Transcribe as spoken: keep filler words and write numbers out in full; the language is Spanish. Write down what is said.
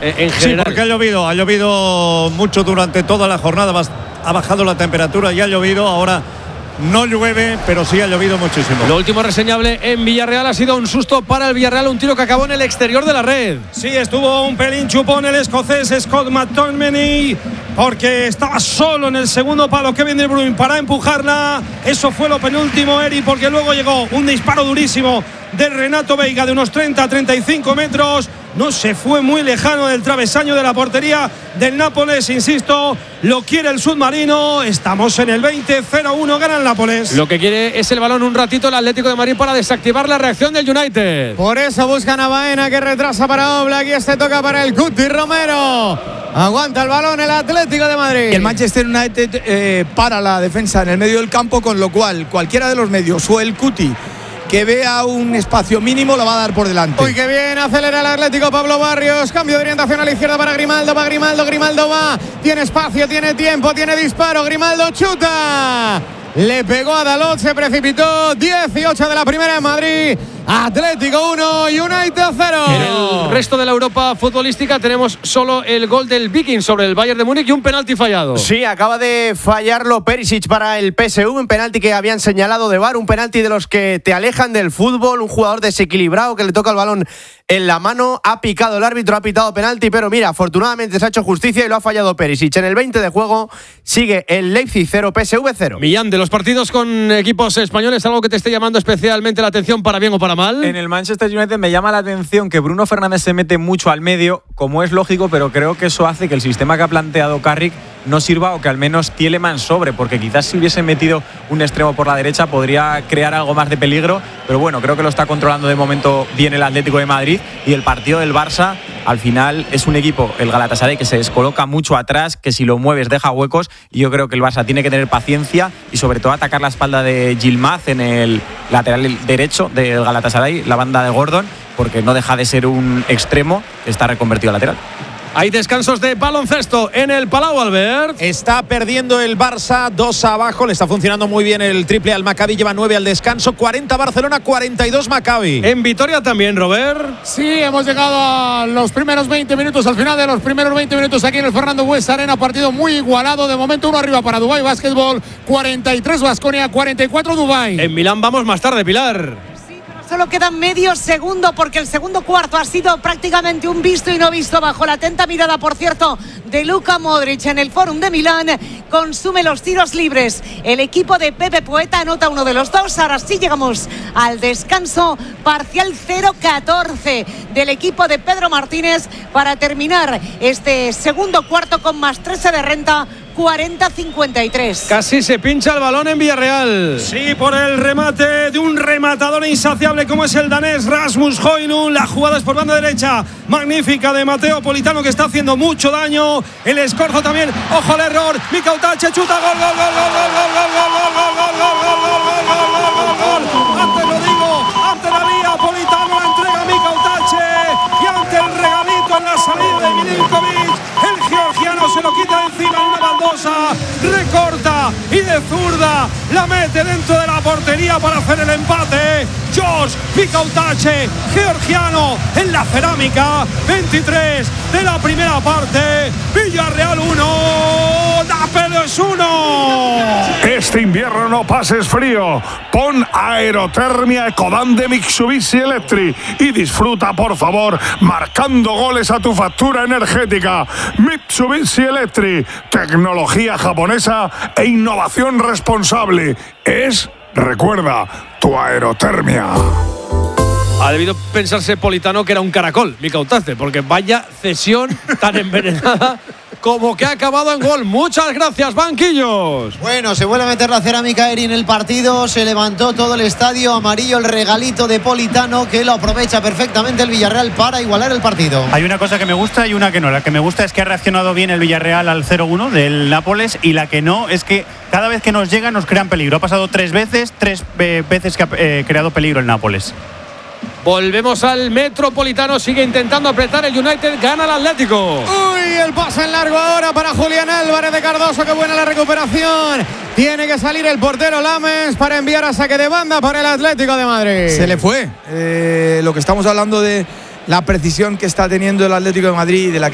eh, en general. Sí, porque ha llovido, ha llovido mucho durante toda la jornada, ha bajado la temperatura y ha llovido. Ahora no llueve, pero sí ha llovido muchísimo. Lo último reseñable en Villarreal ha sido un susto para el Villarreal, un tiro que acabó en el exterior de la red. Sí, estuvo un pelín chupón el escocés Scott McTominay, porque estaba solo en el segundo palo Kevin De Bruyne para empujarla. Eso fue lo penúltimo, Eri, porque luego llegó un disparo durísimo de Renato Veiga de unos treinta a treinta y cinco metros. No se fue muy lejano del travesaño de la portería del Nápoles, insisto, lo quiere el submarino. Estamos en el veinte cero uno, gana el Nápoles. Lo que quiere es el balón un ratito el Atlético de Madrid para desactivar la reacción del United. Por eso buscan a Baena, que retrasa para Oblak, y este toca para el Cuti Romero. Aguanta el balón el Atlético de Madrid. Y el Manchester United eh, para la defensa en el medio del campo, con lo cual cualquiera de los medios o el Cuti que vea un espacio mínimo la va a dar por delante. Uy, qué bien, acelera el Atlético. Pablo Barrios, cambio de orientación a la izquierda para Grimaldo, va Grimaldo, Grimaldo va, tiene espacio, tiene tiempo, tiene disparo, Grimaldo chuta, le pegó a Dalot, se precipitó. Dieciocho de la primera en Madrid, Atlético uno, United cero. En el resto de la Europa futbolística tenemos solo el gol del Viking sobre el Bayern de Múnich y un penalti fallado. Sí, acaba de fallarlo Perisic para el P S V, un penalti que habían señalado de V A R, un penalti de los que te alejan del fútbol, un jugador desequilibrado que le toca el balón en la mano, ha picado el árbitro, ha pitado penalti, pero mira, afortunadamente se ha hecho justicia y lo ha fallado Perisic. En el veinte de juego sigue el Leipzig cero, P S V cero. Millán, de los partidos con equipos españoles, ¿algo que te esté llamando especialmente la atención para bien o para mal? En el Manchester United me llama la atención que Bruno Fernández se mete mucho al medio, como es lógico, pero creo que eso hace que el sistema que ha planteado Carrick no sirva, o que al menos Tielemans sobre, porque quizás si hubiese metido un extremo por la derecha podría crear algo más de peligro, pero bueno, creo que lo está controlando de momento bien el Atlético de Madrid. Y el partido del Barça, al final es un equipo, el Galatasaray, que se descoloca mucho atrás, que si lo mueves deja huecos, y yo creo que el Barça tiene que tener paciencia y sobre todo atacar la espalda de Yilmaz en el lateral derecho del Galatasaray, la banda de Gordon, porque no deja de ser un extremo que está reconvertido a lateral. Hay descansos de baloncesto en el Palau, Albert. Está perdiendo el Barça, dos abajo. Le está funcionando muy bien el triple al Maccabi. Lleva nueve al descanso. cuarenta Barcelona, cuarenta y dos Maccabi. En Vitoria también, Robert. Sí, hemos llegado a los primeros veinte minutos, al final de los primeros veinte minutos aquí en el Fernando Buesa Arena. Partido muy igualado. De momento uno arriba para Dubái Basketball. cuarenta y tres Baskonia, cuarenta y cuatro Dubái. En Milán vamos más tarde, Pilar. Solo queda medio segundo porque el segundo cuarto ha sido prácticamente un visto y no visto, bajo la atenta mirada, por cierto, de Luka Modric en el Fórum de Milán. Consume los tiros libres el equipo de Pepe Poeta, anota uno de los dos. Ahora sí llegamos al descanso parcial, cero catorce del equipo de Pedro Martínez para terminar este segundo cuarto con más trece de renta. cuarenta a cincuenta y tres. Casi se pincha el balón en Villarreal. Sí, por el remate de un rematador insaciable como es el danés Rasmus Højlund. La jugada es por banda derecha, magnífica, de Mateo Politano, que está haciendo mucho daño. El escorzo también, ojo al error. Mika Utache chuta, gol, gol, gol, gol, gol, gol, gol, gol, gol, gol, gol, gol, gol, gol, gol. Antes lo digo, ante la vía, Politano la entrega a Mika Utache, y ante el regalito en la salida de Milinkovic, el georgiano se lo quita de encima en una baldosa, recorta y de zurda la mete dentro de la portería para hacer el empate. Josh Mika Utache, georgiano, en la cerámica. Veintitrés de la primera parte. Villarreal uno, Nápoles uno. Este invierno no pases frío. Pon aerotermia Ecodan de Mitsubishi Electric y disfruta, por favor, marcando goles a tu factura energética. Mitsubishi Electric, tecnología japonesa e innovación responsable. Es, recuerda, tu aerotermia. Ha debido pensarse Politano que era un caracol, Mika Utache, porque vaya cesión tan envenenada como que ha acabado en gol. Muchas gracias, banquillos. Bueno, se vuelve a meter la cerámica Eri en el partido. Se levantó todo el estadio amarillo, el regalito de Politano, que lo aprovecha perfectamente el Villarreal para igualar el partido. Hay una cosa que me gusta y una que no. La que me gusta es que ha reaccionado bien el Villarreal al cero uno del Nápoles, y la que no es que cada vez que nos llega nos crean peligro. Ha pasado tres veces, tres eh, veces que ha eh, creado peligro el Nápoles. Volvemos al Metropolitano, sigue intentando apretar el United, gana el Atlético. Uy, el pase en largo ahora para Julián Álvarez de Cardoso, qué buena la recuperación. Tiene que salir el portero Lames para enviar a saque de banda para el Atlético de Madrid. Se le fue. Eh, lo que estamos hablando de la precisión que está teniendo el Atlético de Madrid, de la